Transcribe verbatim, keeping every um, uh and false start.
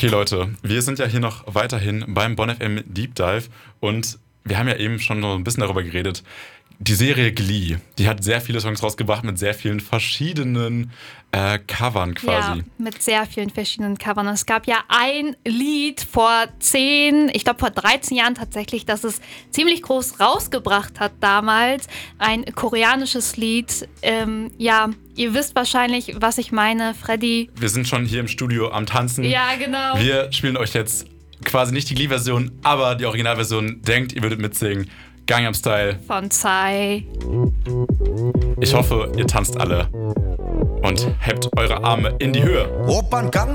Okay, Leute, wir sind ja hier noch weiterhin beim Bonn F M Deep Dive und wir haben ja eben schon so ein bisschen darüber geredet. Die Serie Glee, die hat sehr viele Songs rausgebracht mit sehr vielen verschiedenen äh, Covern quasi. Ja, mit sehr vielen verschiedenen Covern. Es gab ja ein Lied vor zehn, ich glaube vor dreizehn Jahren tatsächlich, das es ziemlich groß rausgebracht hat damals. Ein koreanisches Lied. Ähm, ja, ihr wisst wahrscheinlich, was ich meine, Freddy. Wir sind schon hier im Studio am Tanzen. Ja, genau. Wir spielen euch jetzt quasi nicht die Glee-Version, aber die Originalversion. Denkt, ihr würdet mitsingen. Gangnam Style von Psy. Ich hoffe, ihr tanzt alle und hebt eure Arme in die Höhe.